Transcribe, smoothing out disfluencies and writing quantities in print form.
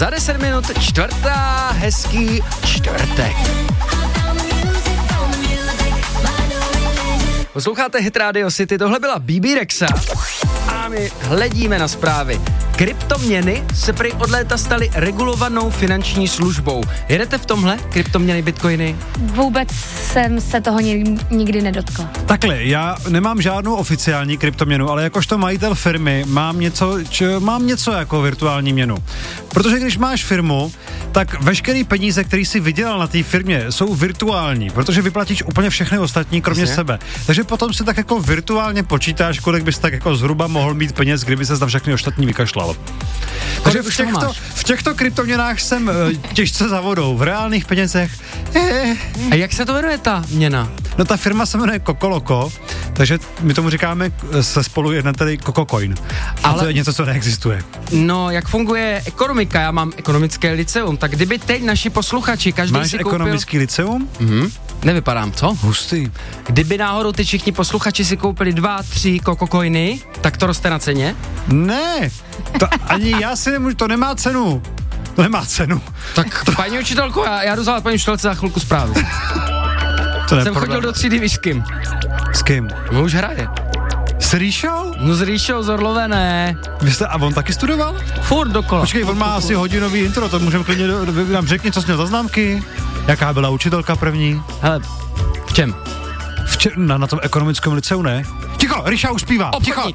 za 10 minut čtvrtá, hezký čtvrtek. Posloucháte Hit Radio City, tohle byla BB Rexa a my hledíme na zprávy. Kryptoměny se prý od léta staly regulovanou finanční službou. Jedete v tomhle? Kryptoměny, bitcoiny? Vůbec jsem se toho nikdy nedotkla. Takhle, já nemám žádnou oficiální kryptoměnu, ale jakožto majitel firmy mám něco jako virtuální měnu. Protože když máš firmu, tak veškerý peníze, který si vydělal na té firmě, jsou virtuální, protože vyplatíš úplně všechny ostatní, kromě sebe. Takže potom si tak jako virtuálně počítáš, kolik bys tak jako zhruba mohl mít peněz, kdyby se na všechny ostatní vykašlal. Takže v těchto kryptoměnách jsem těžce za vodou, v reálných penězech. A jak se to jmenuje ta měna? No ta firma se jmenuje Kokoloko, takže my tomu říkáme se spolu jednateli Kokocoin. Ale to je něco, co neexistuje. No, jak funguje ekonomika? Já mám ekonomické liceum, tak kdyby teď naši posluchači, každý Máš si koupil... ekonomický liceum? Nevypadám, co? Hustý. Kdyby náhodou ty všichni posluchači si koupili 2-3 Kokocoiny, tak to roste na ceně? Ne, to ani já si nemůžu, to nemá cenu. To nemá cenu. Tak paní učitelko, já jdu zavolat paní učitelce za chvilku zprávy. Jsem chodil do třídy, víš s kým? S kým? No už hraje. S Ríšou? No s Ríšou, z Orlové ne. A on taky studoval? Furt dokola. Počkej, on má asi hodinový intro, to můžeme klidně, nám řekni, co jsi měl za známky. Jaká byla učitelka první? Hele, v čem? Na tom ekonomickém liceu, ne? Ticho, Ríša už zpívá. Ticho.